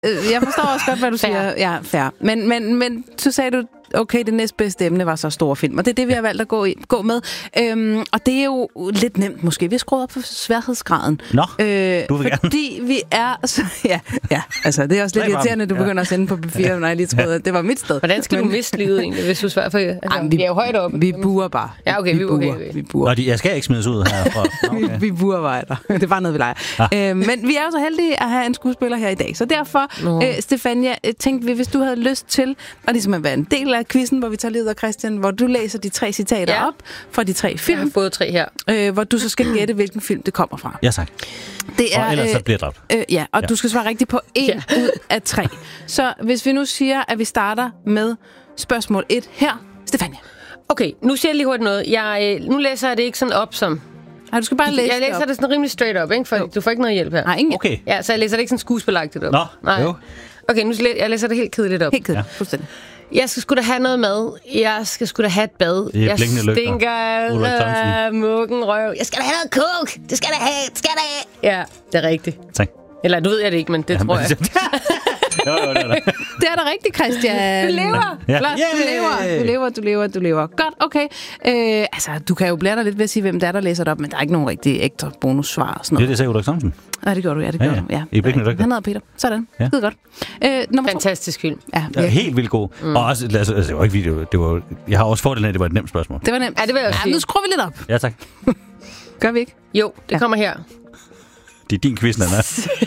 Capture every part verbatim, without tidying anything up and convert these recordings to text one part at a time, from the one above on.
Jeg forstår også godt, hvad du siger. Ja, fair. Men, men, men så sagde du, okay, det næstbedste emne var så store film, og det er det, vi har valgt at gå, i, gå med. Øhm, og det er jo lidt nemt måske. Vi har skruet op på sværhedsgraden. Nå, øh, du vil gerne. Fordi vi er... Så, ja, ja, altså det er også lidt irriterende, at du ja. begynder at sende på B fire, når jeg lige troede, at det var mit sted. Hvordan skal men, du miste livet egentlig, hvis du svarer for... Altså, ej, vi, vi er jo højt oppe. Vi buer bare. Ja, okay, vi, okay, okay. vi buer. Nå, de, jeg skal ikke smides ud herfra. Okay. vi, vi buer bare der. Det er bare noget, vi leger. Ah. Øh, men vi er jo så heldige at have en skuespiller her i dag. Så derfor, øh, Stefania, tænkte vi, hvis du havde lyst til at ligesom være en del af quizzen, hvor vi tager livet af Christian, hvor du læser de tre citater ja. op fra de tre film. Jeg har fået tre her. Øh, hvor du så skal gætte, hvilken film det kommer fra. Ja, tak. Det er, og ellers øh, så bliver jeg dræbt. Øh, ja, og ja. du skal svare rigtigt på en ja. ud af tre. Så hvis vi nu siger, at vi starter med spørgsmål et her. Stefania. Okay, nu siger jeg lige hurtigt noget. Jeg, nu læser jeg det ikke sådan op som... Nej, du skal bare læse Jeg læser det, det sådan rimelig straight up, ikke? For jo. Du får ikke noget hjælp her. Nej, ingen okay. Ja, så jeg læser det ikke sådan skuespilagtigt op. Nå, nej. jo. Okay, nu jeg læser det helt kedeligt op. Helt kedeligt, ja. Fuldstændig. Jeg skal sgu da have noget mad. Jeg skal sgu da have et bad. Det er jeg stinker af muggen røv. Jeg skal da have noget coke. Det skal da have. Det skal da have. Ja, det er rigtigt. Tak. Eller du ved jeg det ikke, men det ja, tror jeg. jo, jo, det er det. Det er da rigtigt, Christian. Du lever. Ja. Flot, du lever. Du lever, du lever, du lever. Godt, okay. Øh, altså, du kan jo blære dig lidt ved at sige, hvem der er, der læser det op, men der er ikke nogen rigtig ekstra bonussvar og sådan noget. Det er det, sagde Ulrik Thomsen. Nej, det gjorde du, ja, det gjorde ja, ja. du. Ja. I blikkende lygter. Han hedder Peter. Sådan. Ja. Skide godt. Øh, Fantastisk film. Ja, ja, helt vildt god. Mm. Og også, altså, det var ikke video, det var, jeg har også fordelen af, at det var et nemt spørgsmål. Det var nemt. Ja, det vil jeg også ja, sige. nu skruer vi lidt op. Ja, tak. Gør vi ikke? Jo, det ja. kommer her. Det er din quiz, Nana.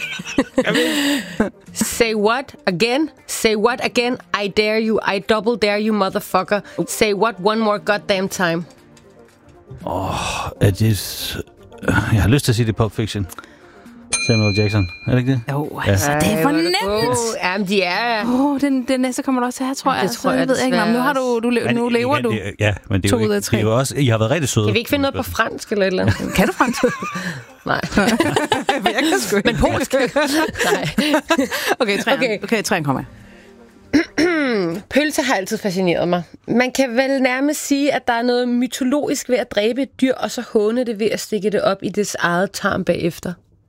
Say what again? Say what again? I dare you. I double dare you, motherfucker. Say what one more goddamn time. Åh, oh, at det... Jeg har lyst til at sige det Pulp Fiction. Samuel Jackson. Er det ikke det? Jo, altså, ja. det er for nemt. Jamen, de er... Åh, oh, den, den næste kommer du også til her, tror jeg. Det tror jeg, jeg ved ikke. Nå, nu, har du, du lever, nu lever du. Ja, men det er, jo ikke, det er jo også... I har været rigtig søde. Kan vi ikke finde noget på fransk eller et eller andet? Kan du fransk? Nej. jeg kan sgu ikke. Men polsk? Nej. Okay, træen. Okay, okay træen kommer. Pølse har altid fascineret mig. Man kan vel nærmest sige, at der er noget mytologisk ved at dræbe et dyr, og så håne det ved at stikke det op i dets eget tarm bagefter.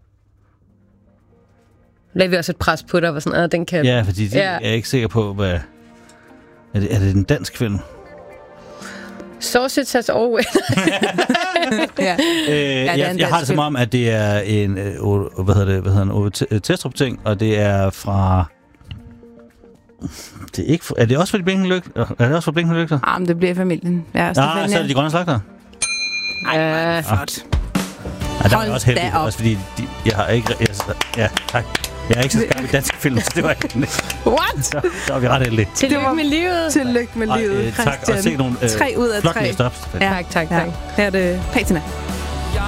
Lad vi også et pres på dig, og sådan, den kan... Ja, fordi det ja. er jeg ikke sikker på, hvad... Er det, er det en dansk film? Sausage has always... ja. øh, ja, jeg, jeg har det som om, at det er en... Øh, hvad hedder det? Hvad hedder en Testrup-ting, og det er fra... Det er, ikke for, er det også for de blinkende lygter? Er det også for blinkende lygter? Ja, men det bliver familien. Ja, ja, så er det de grønne slagter. Ej, flot. Ja, der er også heldigt, også fordi de, jeg har ikke... Jeg, ja, tak. Jeg er ikke så skam i danske film, så det var ikke... What? Så, så var vi ret heldige. Tillykke med livet. Tillykke med livet, Ej, øh, tak, og se nogle øh, tre ud af tre. stops. Ja, tak, tak, tak. Her er det Patina.